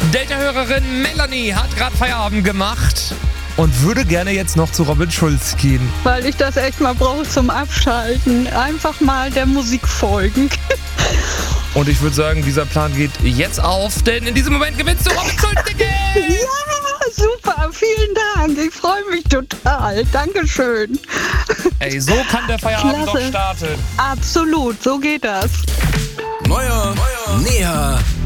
Delta-Hörerin Melanie hat gerade Feierabend gemacht und würde gerne jetzt noch zu Robin Schulz gehen. Weil ich das echt mal brauche zum Abschalten. Einfach mal der Musik folgen. Und ich würde sagen, dieser Plan geht jetzt auf, denn in diesem Moment gewinnst du Robin Schulz-Ticket! Ja, super, vielen Dank. Ich freue mich total. Dankeschön. Ey, so kann der Feierabend Klasse. doch starten. Absolut, so geht das. Neuer, näher,